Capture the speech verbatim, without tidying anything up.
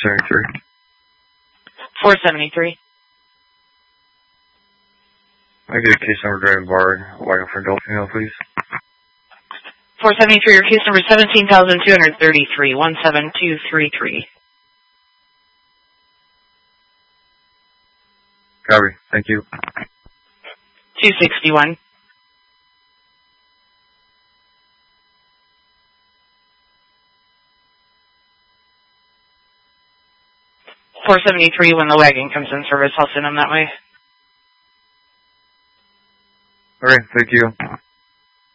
seventy-three. four seventy-three. I get a case number driving bar, wagon for adult female, please. four seventy-three, your case number seventeen thousand two hundred thirty-three, one seven two three three. Copy. Thank you. two sixty-one. four seventy-three, when the wagon comes in service, I'll send them that way. Okay, thank you.